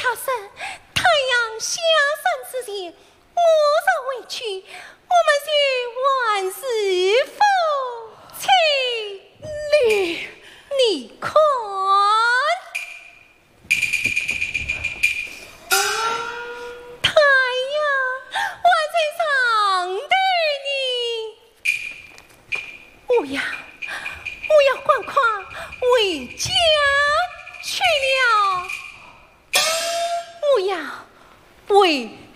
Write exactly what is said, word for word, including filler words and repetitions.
他生太阳下山之前，我早回去，我们就万事夫妻你你看。我要，我要赶快回家去了。我要回